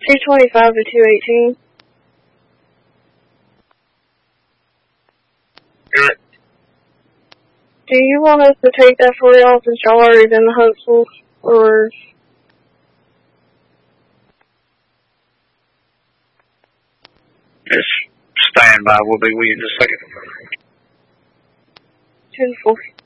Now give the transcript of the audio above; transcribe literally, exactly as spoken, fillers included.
two twenty-five to two eighteen. Good. Do you want us to take that for y'all since y'all already in the Huntsville, or? Just stand by. We'll be with you in just a second. ten four.